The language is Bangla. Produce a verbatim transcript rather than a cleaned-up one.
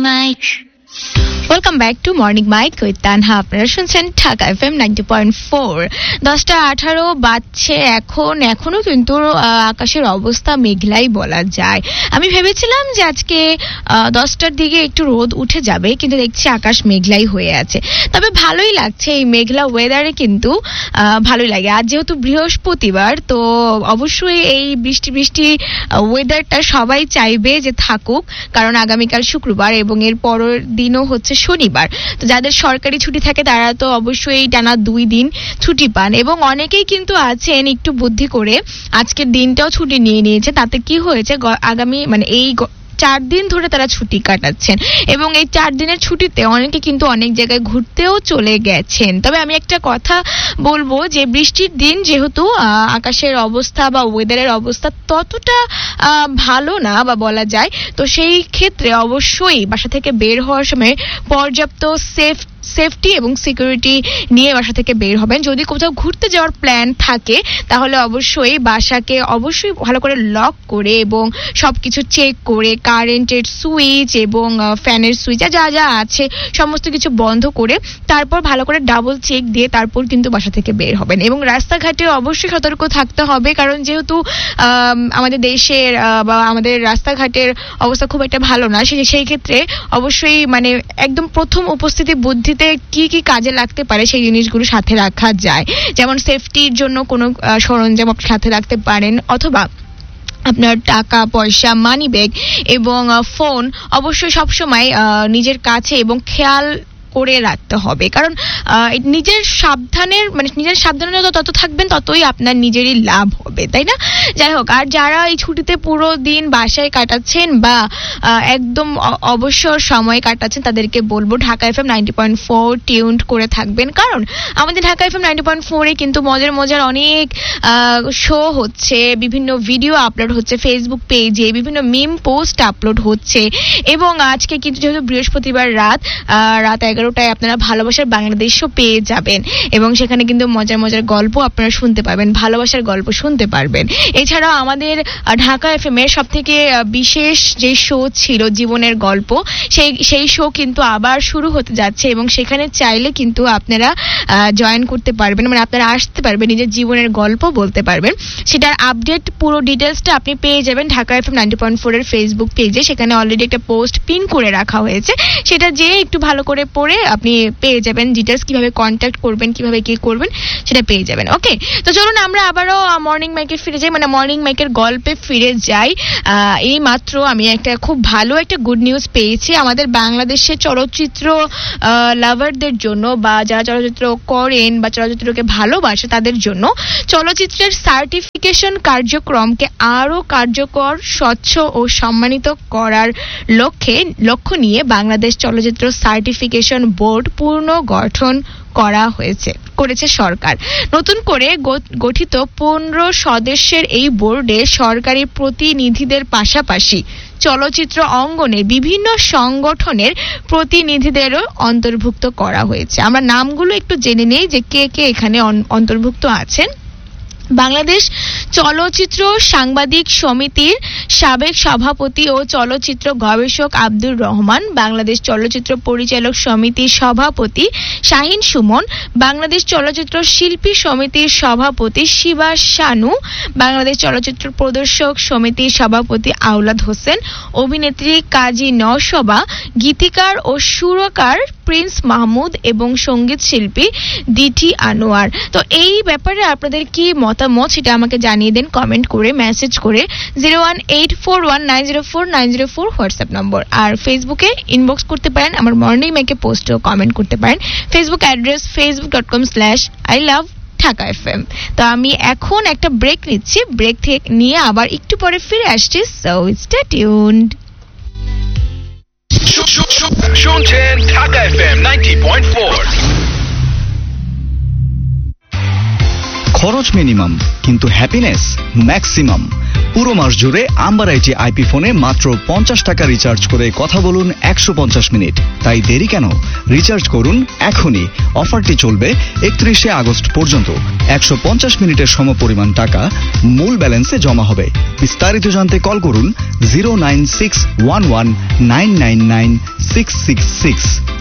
Mike. Welcome back to morning mic with Tanha. আপনারা শুনছেন Dhaka FM ninety point four. দশটা আঠারো বাজছে এখন। এখনো কিন্তু আকাশের অবস্থা মেঘলাই বলা যায়। আমি ভেবেছিলাম যে আজকে দশটার দিকে একটু রোদ উঠে যাবে, কিন্তু দেখছি আকাশ মেঘলাই হয়ে আছে। তবে ভালোই লাগছে এই মেঘলা ওয়েদারে, কিন্তু ভালোই লাগে। আজ যেহেতু বৃহস্পতিবার, তো অবশ্যই এই বৃষ্টি বৃষ্টি ওয়েদারটা সবাই চাইবে যে থাকুক, কারণ আগামীকাল শুক্রবার এবং এর পরের দিনও হচ্ছে শনিবার। তো যাদের সরকারি ছুটি থাকে তারা তো অবশ্যই টানা দুই দিন ছুটি পান, এবং অনেকেই কিন্তু আছেন একটু বুদ্ধি করে আজকের দিনটাও ছুটি নিয়ে নিয়েছে। তাতে কি হয়েছে, আগামী মানে এই চার দিন ধরে তারা ছুটি কাটাচ্ছেন, এবং এই চার দিনের ছুটিতে অনেকে কিন্তু অনেক জায়গায় ঘুরতেও চলে গেছেন। তবে আমি একটা কথা বলবো যে বৃষ্টির দিন যেহেতু আকাশের অবস্থা বা ওয়েদারের অবস্থা ততটা ভালো না বা বলা যায়, তো সেই ক্ষেত্রে অবশ্যই বাসা থেকে বের হওয়ার সময় পর্যাপ্ত সেফ সেফটি এবং সিকিউরিটি নিয়ে বাসা থেকে বের হবেন। যদি কোথাও ঘুরতে যাওয়ার প্ল্যান থাকে তাহলে অবশ্যই বাসাকে অবশ্যই ভালো করে লক করে এবং সবকিছু চেক করে কারেন্টের সুইচ এবং ফ্যানের সুইচ যা যা আছে সমস্ত কিছু বন্ধ করে তারপর ভালো করে ডাবল চেক দিয়ে তারপর কিন্তু বাসা থেকে বের হবেন। এবং রাস্তাঘাটে অবশ্যই সতর্ক থাকতে হবে, কারণ যেহেতু আমাদের দেশের বা আমাদের রাস্তাঘাটের অবস্থা খুব একটা ভালো না, সেই ক্ষেত্রে অবশ্যই মানে একদম প্রথম উপস্থিতি বুদ্ধি কি কি কাজে লাগতে পারে সেই জিনিসগুলো সাথে রাখা যায়। যেমন সেফটির জন্য কোনো সরঞ্জাম আপনি সাথে রাখতে পারেন, অথবা আপনার টাকা পয়সা, মানি ব্যাগ এবং ফোন অবশ্যই সবসময় নিজের কাছে এবং খেয়াল করে রাখতে হবে, কারণ নিজের সাবধানের মানে নিজের সাবধানতা তত থাকবেন ততই আপনার নিজেরই লাভ হবে, তাই না? যাই হোক, আর যারা এই ছুটিতে পুরো দিন বাসায় কাটাচ্ছেন বা একদম অবসর সময় কাটাচ্ছেন তাদেরকে বলবো Dhaka FM ninety point four tuned করে থাকবেন, কারণ আমাদের ঢাকা এফএম নাইনটি পয়েন্ট ফোরে কিন্তু মজার মজার অনেক শো হচ্ছে, বিভিন্ন ভিডিও আপলোড হচ্ছে ফেসবুক পেজে, বিভিন্ন মিম পোস্ট আপলোড হচ্ছে। এবং আজকে কিন্তু যেহেতু বৃহস্পতিবার রাত রাত এগারো টায় আপনারা ভালোবাসার বাংলাদেশও পেয়ে যাবেন, এবং সেখানে কিন্তু মজার মজার গল্প আপনারা শুনতে পাবেন, ভালোবাসার গল্প শুনতে পারবেন। এছাড়াও আমাদের ঢাকা এফএম এর সব থেকে বিশেষ যে শো ছিল জীবনের গল্প, সেই সেই শো কিন্তু আবার শুরু হতে যাচ্ছে, এবং সেখানে চাইলে কিন্তু আপনারা জয়েন করতে পারবেন, মানে আপনারা আসতে পারবেন, নিজের জীবনের গল্প বলতে পারবেন। সেটার আপডেট পুরো ডিটেলসটা আপনি পেয়ে যাবেন Dhaka FM ninety point four এর ফেসবুক পেজে। সেখানে অলরেডি একটা পোস্ট পিন করে রাখা হয়েছে, সেটা যে একটু ভালো করে পড়ে আপনি পেয়ে যাবেন ডিটেলস, কিভাবে কন্ট্যাক্ট করবেন, কিভাবে কি করবেন সেটা পেয়ে যাবেন। ওকে, তো চলুন আমরা আবারও মর্নিং মাইকে ফিরে যাই, মানে মর্নিং মাইকের গল্পে ফিরে যাই। এই মাত্র আমি একটা খুব ভালো একটা গুড নিউজ পেয়েছি আমাদের বাংলাদেশের চলচ্চিত্র লাভারদের জন্য, বা যারা চলচ্চিত্র করেন বা চলচ্চিত্রকে ভালোবাসে তাদের জন্য। চলচ্চিত্রের সার্টিফিকেশন কার্যক্রমকে আরো কার্যকর, স্বচ্ছ ও সম্মানিত করার লক্ষ্যে লক্ষ্য নিয়ে বাংলাদেশ চলচ্চিত্র সার্টিফিকেশন বোর্ড পূর্ণ গঠন করা হয়েছে করেছে সরকার। নতুন করে গঠিত পনেরো সদস্যের এই বোর্ডে সরকারি প্রতিনিধিদের পাশাপাশি চলচ্চিত্র অঙ্গনে বিভিন্ন সংগঠনের প্রতিনিধিদেরও অন্তর্ভুক্ত করা হয়েছে। আমরা নামগুলো একটু জেনে নেই যে কে কে এখানে অন্তর্ভুক্ত আছেন। বাংলাদেশ চলচ্চিত্র সাংবাদিক সমিতির সাবেক সভাপতি ও চলচ্চিত্র গবেষক আব্দুর রহমান, বাংলাদেশ চলচ্চিত্র পরিচালক সমিতির সভাপতি শাহিন সুমন, বাংলাদেশ চলচ্চিত্র শিল্পী সমিতির সভাপতি শিবা শানু, বাংলাদেশ চলচ্চিত্র প্রদর্শক সমিতির সভাপতি আওলাদ হোসেন, অভিনেত্রী কাজী নওশবা, গীতিকার ও সুরকার প্রিন্স মাহমুদ এবং সঙ্গীত শিল্পী ডিটি আনোয়ার। তো এই ব্যাপারে আপনাদের কি মতামত সেটা আমাকে জানিয়ে দেন কমেন্ট করে, মেসেজ করে zero one eight four one nine zero four nine zero four WhatsApp নম্বর। আর ফেসবুকে ইনবক্স করতে পারেন, আমার মর্নিং মেকে পোস্টেও কমেন্ট করতে পারেন। Facebook address Facebook dot com slash I love Dhaka FM. তো আমি এখন একটা ব্রেক নিচ্ছি, ব্রেক থেকে নিয়ে আবার একটু পরে ফিরে আসছি, সো স্টে টিউনড। শুনছেন Dhaka FM ninety point four. খরচ মিনিমাম কিন্তু হ্যাপিনেস ম্যাক্সিমাম। পুরো মাস জুড়ে আম্বার আইটি আইপি ফোনে মাত্র পঞ্চাশ টাকা রিচার্জ করে কথা বলুন একশো পঞ্চাশ মিনিট। তাই দেরি কেন? রিচার্জ করুন এখনই। অফারটি চলবে একত্রিশে আগস্ট পর্যন্ত। একশো পঞ্চাশ মিনিটের সমপরিমাণ টাকা মূল ব্যালেন্সে জমা হবে। বিস্তারিত জানতে কল করুন zero nine six one one nine nine nine six six six.